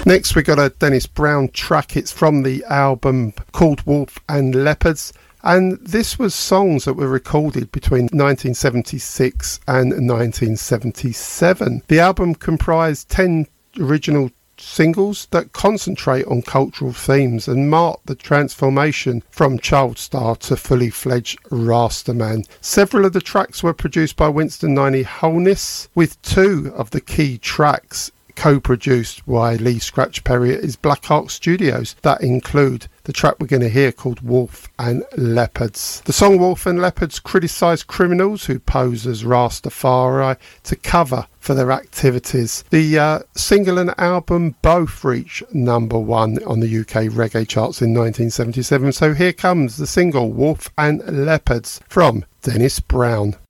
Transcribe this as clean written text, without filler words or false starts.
Next we got a Dennis Brown track. It's from the album called Wolf and Leopards, and this was songs that were recorded between 1976 and 1977. The album comprised 10 original singles that concentrate on cultural themes and mark the transformation from child star to fully fledged Rastaman. Several of the tracks were produced by Winston Niney Holness, with 2 of the key tracks co-produced by Lee Scratch Perry at his Black Ark Studios. That include the track we're going to hear called Wolf and Leopards. The song Wolf and Leopards criticised criminals who pose as Rastafari to cover for their activities. The single and album both reached #1 on the UK reggae charts in 1977. So here comes the single Wolf and Leopards from Dennis Brown.